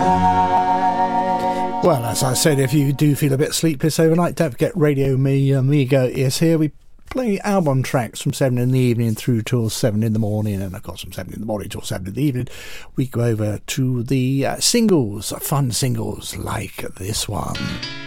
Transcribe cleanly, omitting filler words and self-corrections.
Well, as I said, if you do feel a bit sleepless overnight, don't forget Radio Me Amiga is here. We play album tracks from 7 in the evening through till 7 in the morning, and of course from 7 in the morning till 7 in the evening we go over to the singles, fun singles like this one.